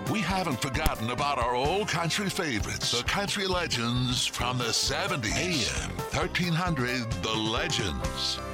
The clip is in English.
We haven't forgotten about our old country favorites, the country legends from the 70s. AM 1300, The Legends.